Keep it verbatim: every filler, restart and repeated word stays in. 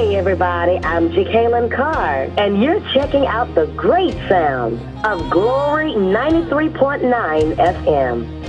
Hey everybody, I'm Jacqueline Carr, and you're checking out the great sounds of Glory ninety-three point nine F M.